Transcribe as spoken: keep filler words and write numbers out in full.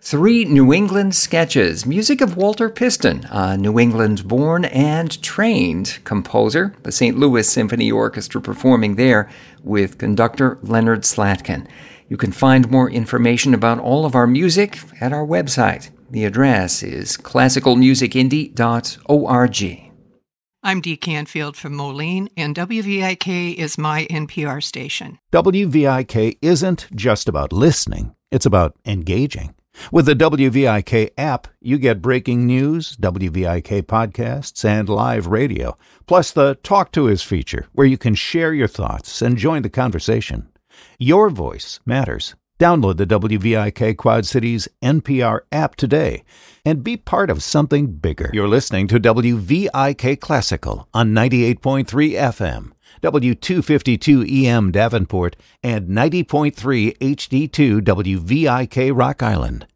Three New England sketches, music of Walter Piston, a New England-born and trained composer, the Saint Louis Symphony Orchestra performing there with conductor Leonard Slatkin. You can find more information about all of our music at our website. The address is classical music indie dot org. I'm Dee Canfield from Moline, and W V I K is my N P R station. W V I K isn't just about listening, it's about engaging. With the W V I K app, you get breaking news, W V I K podcasts, and live radio, plus the Talk to Us feature, where you can share your thoughts and join the conversation. Your voice matters. Download the W V I K Quad Cities N P R app today and be part of something bigger. You're listening to W V I K Classical on ninety-eight point three F M, W two fifty-two E M Davenport, and ninety point three H D two W V I K Rock Island.